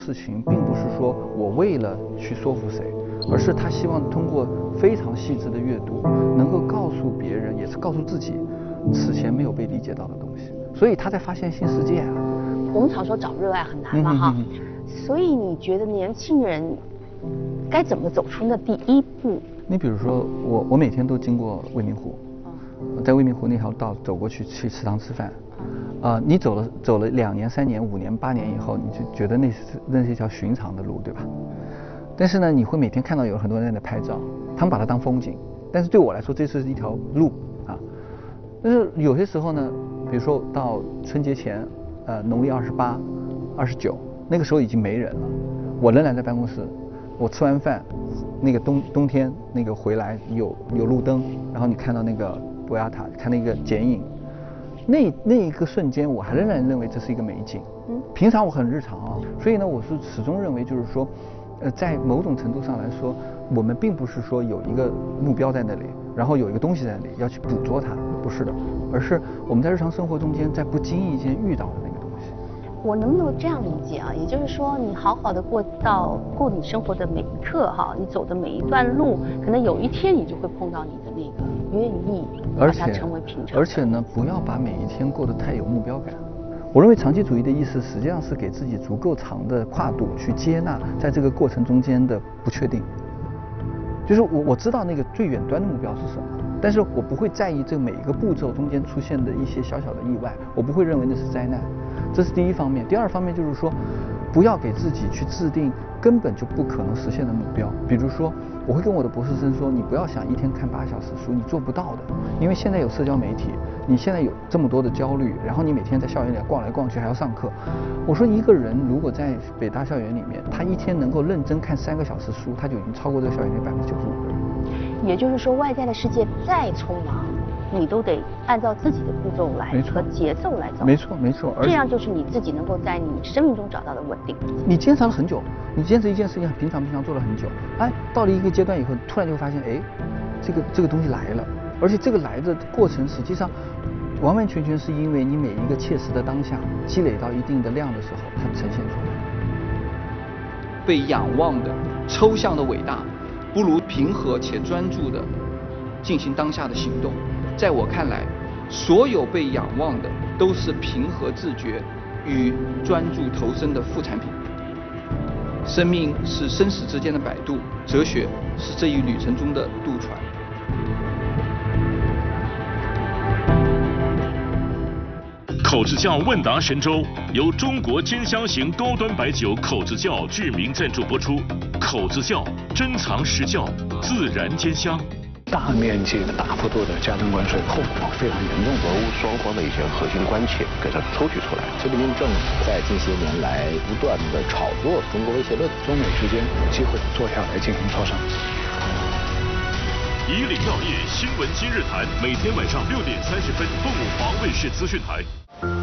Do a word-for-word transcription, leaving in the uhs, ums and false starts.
事情并不是说我为了去说服谁，而是他希望通过非常细致的阅读，能够告诉别人，也是告诉自己，此前没有被理解到的东西。所以他在发现新世界啊。 我们常说找热爱很难嘛哈，嗯、所以你觉得年轻人该怎么走出那第一步？ 你比如说我，我每天都经过未名湖，嗯、在未名湖那条道走过去去食堂吃饭。啊、呃，你走了走了两年、三年、五年、八年以后，你就觉得那是那是一条寻常的路，对吧？但是呢，你会每天看到有很多人在拍照，他们把它当风景。但是对我来说，这是一条路啊。但是有些时候呢，比如说到春节前，呃，农历二十八、二十九，那个时候已经没人了，我仍然在办公室。我吃完饭，那个冬冬天那个回来有有路灯，然后你看到那个博雅塔，看那个剪影。那那一个瞬间，我还仍然认为这是一个美景。嗯，平常我很日常啊，所以呢，我是始终认为，就是说，呃，在某种程度上来说，我们并不是说有一个目标在那里，然后有一个东西在那里要去捕捉它，不是的，而是我们在日常生活中间，在不经意间遇到的那个东西。 我能不能这样理解啊？也就是说，你好好的过到过你生活的每一刻哈，你走的每一段路，可能有一天你就会碰到你的那个愿意把它成为平常。 而且呢，不要把每一天过得太有目标感。我认为长期主义的意思实际上是给自己足够长的跨度去接纳在这个过程中间的不确定。就是我我知道那个最远端的目标是什么，但是我不会在意这每一个步骤中间出现的一些小小的意外，我不会认为那是灾难。这是第一方面。第二方面就是说，不要给自己去制定根本就不可能实现的目标。比如说，我会跟我的博士生说，你不要想一天看八小时书，你做不到的。因为现在有社交媒体，你现在有这么多的焦虑，然后你每天在校园里逛来逛去还要上课。我说一个人如果在北大校园里面，他一天能够认真看三个小时书，他就已经超过这个校园里百分之九十五的人。 也就是说，外在的世界再匆忙，你都得按照自己的步骤来和节奏来走。 没错没错， 这样就是你自己能够在你生命中找到的稳定。 你坚持了很久，你坚持一件事情平常平常做了很久，哎，到了一个阶段以后，突然就会发现，哎，这个这个东西来了，而且这个来的过程实际上完完全全是因为你每一个切实的当下积累到一定的量的时候，它呈现出来。被仰望的抽象的伟大，不如平和且专注的进行当下的行动。在我看来，所有被仰望的都是平和自觉与专注投身的副产品。生命是生死之间的摆渡，哲学是这一旅程中的渡船。 口子窖问答神州由中国尖香型高端白酒口子窖巨名赞助播出。口子窖珍藏实窖，自然尖香。 大面积的大幅度的加征关税，后果非常严重。 俄乌双方的一些核心关切给它抽取出来。 习近平政府在近些年来不断的炒作中国威胁论， 中美之间有机会坐下来进行磋商。 以岭药业新闻今日谈，每天晚上六点三十分，凤凰卫视资讯台。